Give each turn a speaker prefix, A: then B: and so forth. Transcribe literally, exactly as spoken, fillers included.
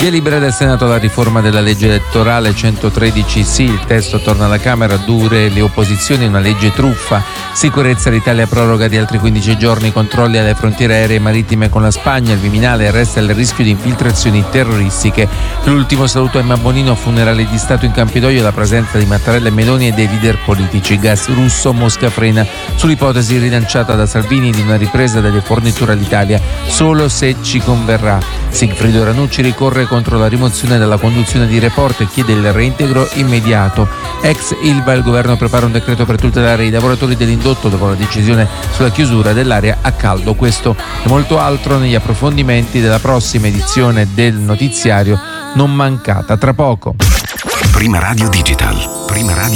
A: Via libera del Senato alla riforma della legge elettorale, centotredici sì, il testo torna alla Camera, dure le opposizioni, una legge truffa. Sicurezza, l'Italia proroga di altri quindici giorni controlli alle frontiere aeree e marittime con la Spagna, il Viminale arresta il rischio di infiltrazioni terroristiche. L'ultimo saluto a Emma Bonino, funerale di Stato in Campidoglio, la presenza di Mattarella e Meloni e dei leader politici. Gas russo, Mosca frena sull'ipotesi rilanciata da Salvini di una ripresa delle forniture all'Italia solo se ci converrà. Sigfrido Ranucci ricorre contro la rimozione dalla conduzione di Report e chiede il reintegro immediato. Ex Ilva, il governo prepara un decreto per tutelare i lavoratori dell'indotto dopo la decisione sulla chiusura dell'area a caldo. Questo e molto altro negli approfondimenti della prossima edizione del notiziario, non mancata tra poco.
B: Prima Radio Digital. Prima Radio